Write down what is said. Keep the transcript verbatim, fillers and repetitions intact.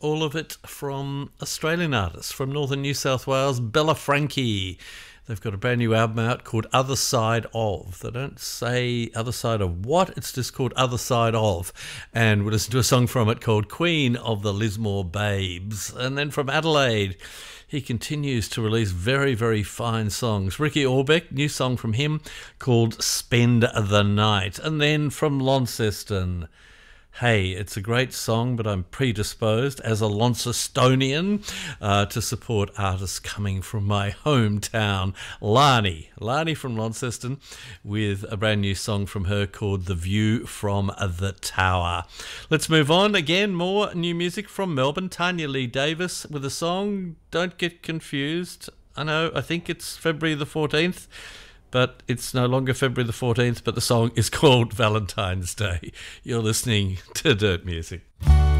all of it from Australian artists from northern New South Wales, Bella Frankie. They've got a brand new album out called Other Side Of. They don't say Other Side of what, it's just called Other Side Of. And we'll listen to a song from it called Queen of the Lismore Babes. And then from Adelaide, he continues to release very, very fine songs. Ricky Orbeck, new song from him called Spend the Night. And then from Launceston, hey, it's a great song, but I'm predisposed as a Launcestonian uh, to support artists coming from my hometown, Lani. Lani from Launceston with a brand new song from her called The View from the Tower. Let's move on. Again, more new music from Melbourne. Tanya Lee Davis with a song, don't get confused. I know, I think it's February the fourteenth. But it's no longer February the fourteenth, but the song is called Valentine's Day. You're listening to Dirt Music.